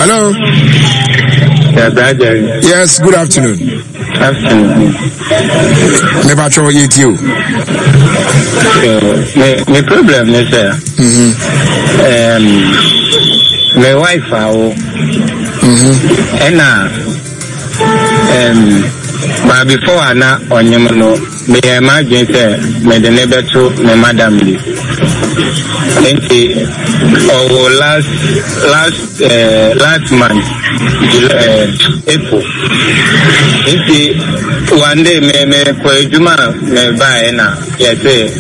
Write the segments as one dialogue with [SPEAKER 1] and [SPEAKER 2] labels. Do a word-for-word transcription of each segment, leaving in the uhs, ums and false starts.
[SPEAKER 1] Hello. Yes, good afternoon.
[SPEAKER 2] Afternoon.
[SPEAKER 1] Never try to eat you.
[SPEAKER 2] So, my, my problem is, uh,
[SPEAKER 1] mm-hmm.
[SPEAKER 2] um, my wife, uh,
[SPEAKER 1] mm-hmm.
[SPEAKER 2] and, uh, um, but before I na on you know, me imagine say me the neighbor to my madam. And oh last last uh, last month, uh, April. And one day me me kwa juma me buy na yes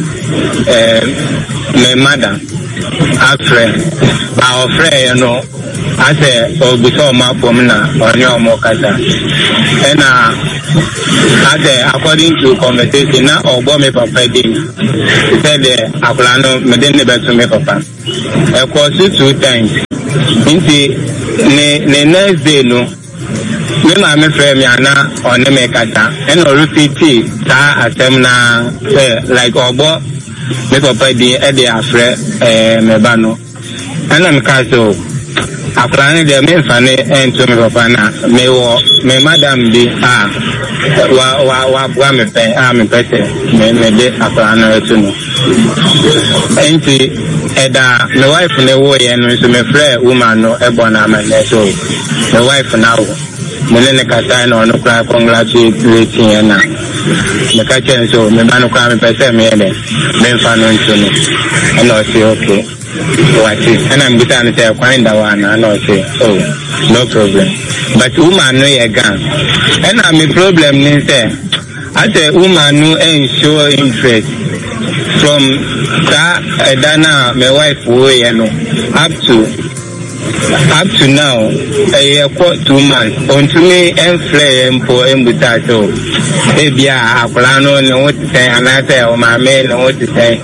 [SPEAKER 2] uh, my madam after our friend you know. I say, oh, before my pomina on your mokata. And uh, I say, according to conversation, now or bomb me papa ding. He said, I plan to me to me papa. I crossed it two times. Inti, the next day, no. Me my friend, me ana on the mekata. And or repeat, sa asemna, like obo, me papa ding, edi afre, eh, me bano. And I'm castle. After the main funny and to me papa na me wo me madam bi ah wa wa wa wa me pe ah me pete me me de after na to no enti eda my wife ne wo ye no so me frɛ woman no e bona ma ne so my wife now me ne ka sai no no kra congratulating na me ka chen so me ba no kra me pese me de me fa no to no and I say okay. What is and I'm going to say find that one and I say oh no problem but woman no a gun and I'm a problem is there I say woman no ain't show interest from that Dana my wife way you know up to up to now a year two months on to me and flame for embutato maybe I plan on what to say and I say oh my man what to say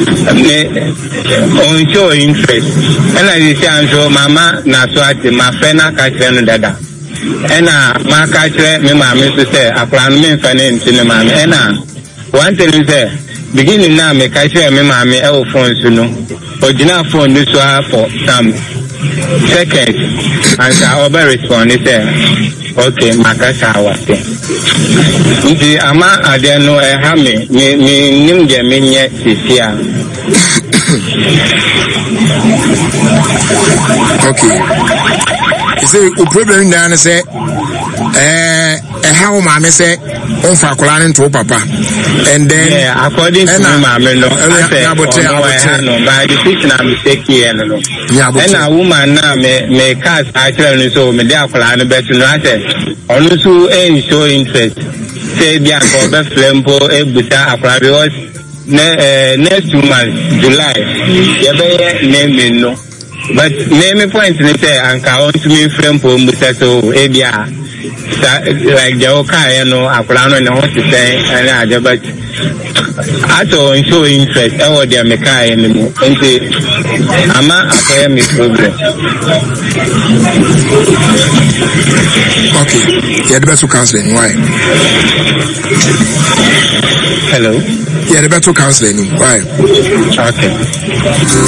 [SPEAKER 2] on show interest and I say I'm so mama na swati my friend catch no dada and my catch me mama to say I plan me finance in mama and one thing is say beginning now me catch me mama e phone so no original phone this one for some second and I will respond say okay makasa awate nti ama ade no e ha me me nim je me nye sisia
[SPEAKER 1] okay you say o problem na say eh eh how mama say on fa kola into papa and then
[SPEAKER 2] yeah according to my mama no I say no by the decision I'm taking here no and a woman na me me cast actually so me dey akola no bet no I say onu so ain't show interest say bia ko be flempo e buta akola because next two months July ye be name no but name point ni say anka on to me flempo buta so e bia like the okay you know akola no no to say and I but I don't show interest I want their mekai anymore and say ama akoya me problem
[SPEAKER 1] okay yeah the best counseling why
[SPEAKER 2] hello
[SPEAKER 1] yeah the best counseling why
[SPEAKER 2] okay